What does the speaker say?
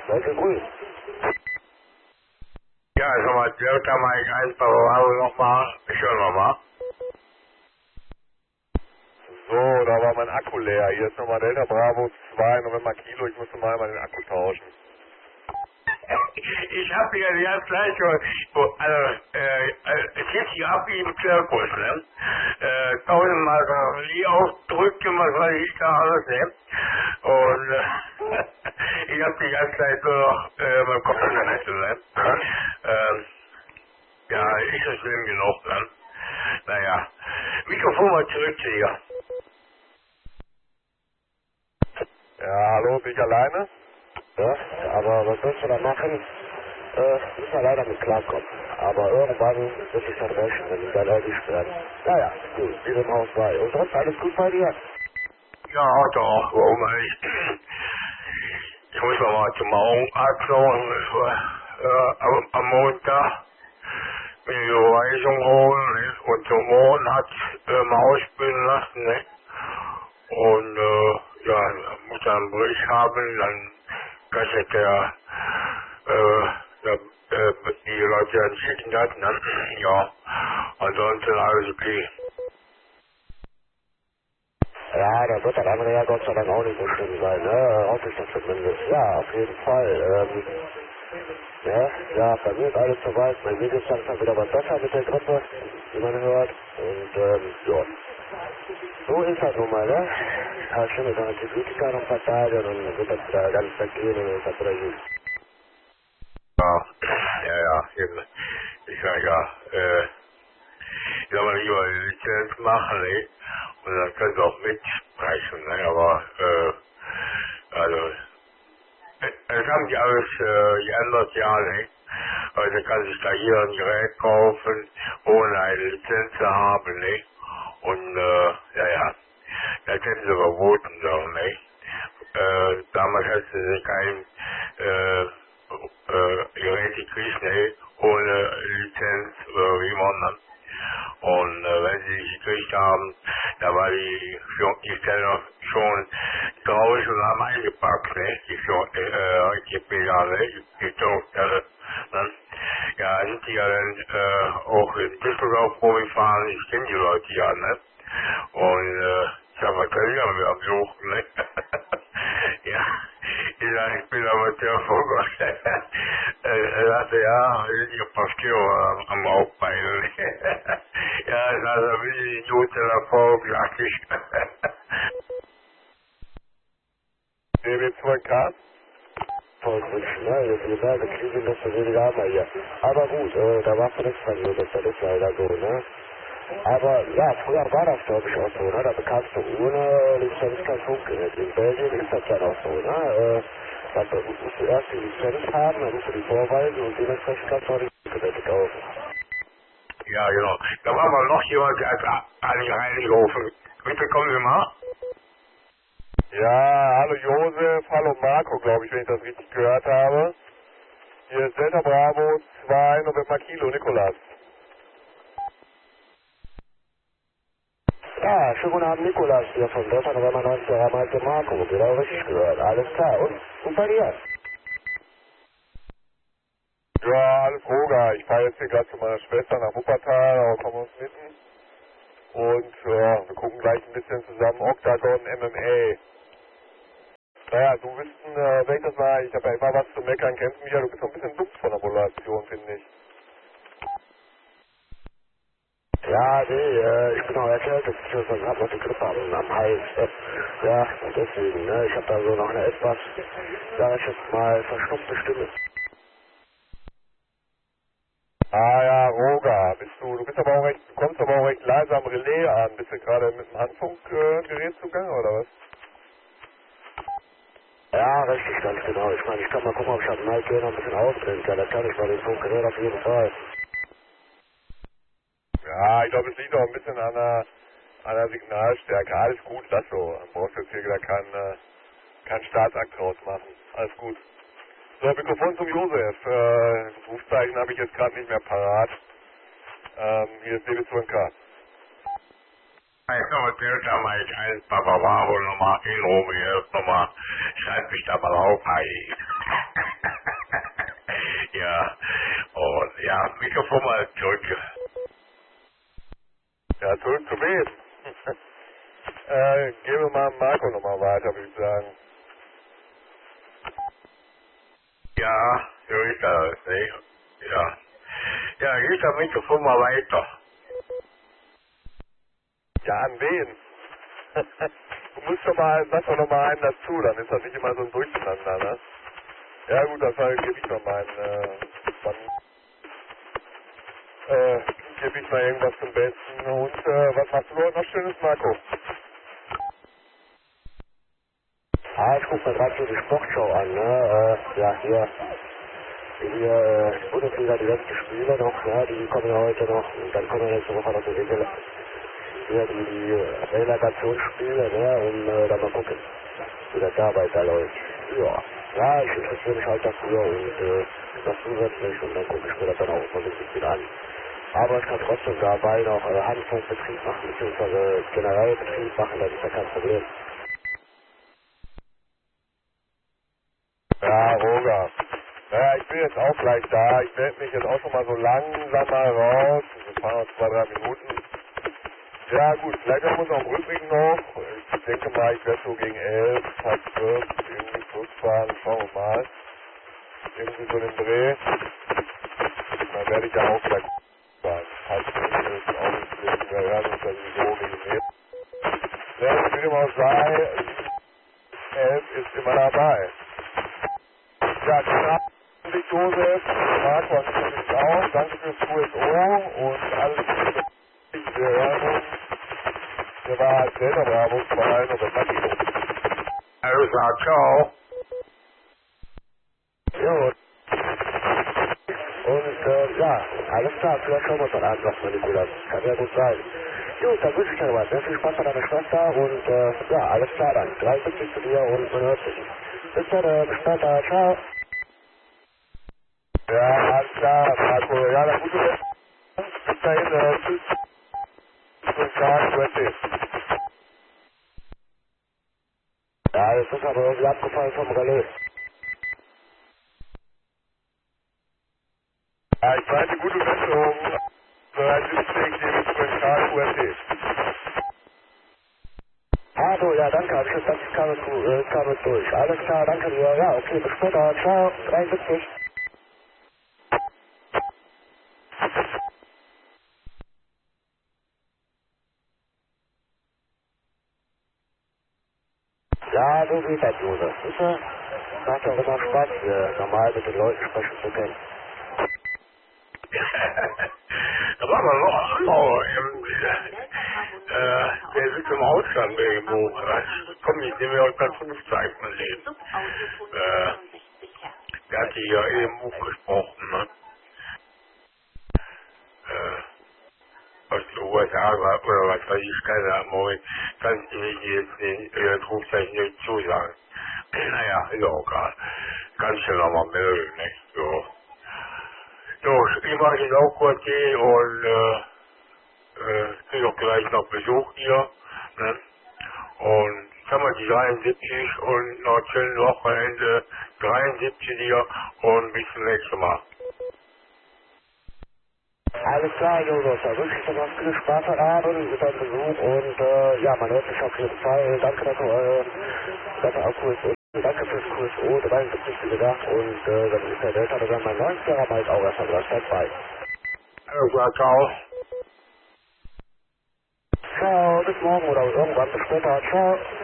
Welche grün? Ja, sag mal, Delta Mike 1, Bravo nochmal. Ich höre nochmal. So, da war mein Akku leer. Hier ist nochmal Delta Bravo 2, November Kilo. Ich muss mal den Akku tauschen. Ich habe hier jetzt gleich schon, also, es gibt hier ab wie im Zirkus, ne? Tausendmal so die ausdrückt, was weiß ich da alles, ne? Und, ich habe die ganze Zeit nur noch, beim Computer nicht, ne? Ja, ist das schlimm genug, ne? Naja. Mikrofon mal zurück zu dir. Ja, hallo, bin ich alleine? Ja, aber was sollst du da machen? Müssen wir leider mit klarkommen. Aber irgendwann wird sich dann rächen, wenn ich dann erwischt werde. Naja, gut, wie dem Haus sei. Und sonst alles gut bei dir? Ja, doch, warum nicht? Ich muss noch mal zum Augenarzt noch, am Montag mir die Überweisung holen, ne? Und zum Morgen hat mal ausbilden lassen, ne? Und, ja, muss dann einen Bericht haben, dann kasset die Leute dann schicken das, ne? Ja, ansonsten alles okay. Ja, da wird das andere ja Gott sei Dank auch nicht so schlimm sein, ne? Hoffe ich doch zumindest. Ja, auf jeden Fall. Ja, bei mir ist alles soweit. Mein Video ist langsam wieder was besser mit der Grippe, wie man hört. Und, ja. So ist das nun mal, ne? Ja, schön, dass Antibiotika noch ein paar Tage, dann wird das wieder ganz weggehen und dann ist das wieder gut. Ja, eben. Ich sag ja, ich soll mal lieber eine Lizenz machen, ne? Und dann können sie auch mitsprechen, ne? Aber, also, es haben die alles geändert, ja, ne? Also kann sich da jeder ein Gerät kaufen, ohne eine Lizenz zu haben, ne? Und, ja, das hätten sie verboten, so, ne? Damals hätten sie kein, Gerät gekriegt, ne? Ohne Lizenz oder wie man, ne? Und wenn sie sich gekriegt haben, da war die Stelle schon draußen und haben eingepackt, ne? Die Pedale, die Druckstelle, ne? Ja, sind die ja dann auch in Düsseldorf rumgefahren, ich kenne die Leute ja, ne? Und ich habe Material am Suchen, ne? Ja, ich sage, ich bin Amateurvogel. Er sagte, ja, ich bin ein paar Kilo am Aufbeinen. Ja, ich sage, da bin ich ein guter Erfolg, sag ich. DB2K? Voll wünschen, ne? Je mehr wir kriegen, desto weniger haben wir hier. Aber gut, da war von nichts dran, das ist leider so, ne? Aber ja, früher war das glaube ich auch so, ne? Da bekamst du ohne Lizenz kein Funkgerät. In Belgien ist das ja auch so, ne? Da musst du erst die Lizenz haben, dann musst du die vorweisen und dementsprechend kannst du auch die Funkgeräte kaufen. Ja, genau. Da war mal noch jemand, der hat an die reingerufen. Bitte kommen Sie mal. Ja, hallo Josef, hallo Marco, glaube ich, wenn ich das richtig gehört habe. Hier ist Delta Bravo 2, November Kilo, Nikolas. Ja, schönen guten Abend, Nikolas, hier von Delta November 90 Malte Marco. Genau richtig gehört, alles klar. Und bei dir? Ja, alles Roger. Ich fahre jetzt hier gerade zu meiner Schwester nach Wuppertal, aber kommen uns mitten. Und ja, wir gucken gleich ein bisschen zusammen Octagon MMA. Naja, du bist wenn ich das mal, ich habe ja immer was zu meckern, kennst mich ja, du bist so ein bisschen dumm von der Modulation, finde ich. Ja, nee, ich bin auch erkältet, beziehungsweise hab noch die Grippe am Hals. Ja, deswegen, ne? Ich habe da so noch eine etwas, sag ich jetzt mal, verstummte Stimme. Ah ja, Roger, du bist aber auch recht, du kommst aber auch recht leise am Relais an. Bist du gerade mit dem Handfunkgerät zugange oder was? Ja, richtig, ganz genau. Ich meine, ich kann mal gucken, ob ich am Night noch ein bisschen ausdrehen kann. Da kann ich mal den Funkgerät auf jeden Fall. Ja, ich glaube, es liegt auch ein bisschen an der Signalstärke. Alles gut, lass so. Du brauchst jetzt hier wieder keinen Staatsakt draus machen. Alles gut. So, Mikrofon zum Josef. Das Rufzeichen habe ich jetzt gerade nicht mehr parat. Hier ist DB2K. Ich glaube, Delta Mike 1, Papa Bravo nochmal in Romeo, nochmal, schreib mich da mal auf, hi. Ja, Mikrofon mal zurück. Ja, zurück zu wem? Gehen wir mal Marco nochmal weiter, würde ich sagen. Ja, so ist das, ne? Ja. Ja, geht das Mikrofon mal weiter. Ja, an wen? Du musst schon mal, sag doch noch mal einen dazu, dann ist das nicht immer so ein Durcheinander, ne? Ja gut, das gebe ich noch mal gebe ich mal irgendwas zum Besten. Und was machst du heute noch Schönes, Marco? Ah, ich guck mir gerade so die Sportschau an, ne? Ja, hier Bundesliga, die letzten Spiele noch, ja, die kommen ja heute noch, und dann kommen ja nächste Woche noch die Relegationsspiele, ne? Und dann mal gucken, wie das da weiterläuft. Ja. Ja, ich interessiere mich halt dafür und das zusätzlich und dann gucke ich mir das dann auch mal ein bisschen an. Aber ich kann trotzdem dabei noch Handfunkbetrieb machen, beziehungsweise generell Betrieb machen, das ist ja kein Problem. Ja, Roger. Naja, ich bin jetzt auch gleich da. Ich melde mich jetzt auch schon mal so langsam mal raus. Wir fahren noch 2-3 Minuten. Ja gut, vielleicht haben wir uns auf dem Rückweg noch. Ich denke mal, ich werde so gegen 11, halb 12 irgendwie zurückfahren. Schauen wir mal. Irgendwie so den Dreh. Dann werde ich ja auch gleich fahren. Halb 12 ist auch nicht schlimm. Wir hören uns ja sowieso regelmäßig. Ja, wie dem auch sei, 11 ist immer dabei. Ja, guten Abend, Josef. Marco, natürlich auch. Danke fürs QSO und alles Gute. Wir hören uns. Wir waren halt selber Bravo 2 und das hat Also sag ciao. Jo. Und ja, alles klar, vielleicht schauen wir uns dann an, was man Nikolas. Kann ja gut sein. Gut, dann wünsche ich dir was. Sehr viel Spaß bei deiner Schwester und ja, alles klar dann. 73 zu dir und man hört sich. Bis dann, bis später, ciao. Ja, alles klar, Marco. Ja, dann gute Besserung. Bis dahin, tschüss. Guten Tag, Wendy. Ja, das ist aber irgendwie abgefallen vom Relais. Ja, ich meinte gute Besserung. 73 gebe ich guten Tag, Wendy. Also, ja, danke, hab ich jetzt das Kabel durch. Alles klar, danke dir. Ja, okay, bis später, ciao, 73. Ja, so geht das, Josef. Siehst du? Macht auch immer Spaß, normal mit den Leuten sprechen zu können. Da war man noch, der sitzt im Ausland irgendwo. Komm, ich nehme ja auch ganz Rufzeichen von dem. Der hat hier ja eben Buch gesprochen, ne? Aus den USA oder was weiß ich, keine Ahnung, kann ich Ihnen jetzt den Rufzeichen nicht zusagen. Naja, ist auch egal. Kannst du nochmal melden, ne? So. So, ich mache jetzt auch kurz gehen und kriege auch gleich noch Besuch hier, ne? Und jetzt haben wir die 73 und noch ein schönes Wochenende 73 hier und bis zum nächsten Mal. Alles klar, Josef, da wünsche ich dir noch viel Spaß heute Abend mit deinem Besuch und ja, man hört sich auf jeden Fall. Danke, dass du auch QSO, danke fürs QSO, 73 gedacht und dann ist der Delta, da werden mein 90er bald auch erstmal gleich dabei. Ja, ciao. Ciao, bis morgen oder irgendwann bis später, ciao.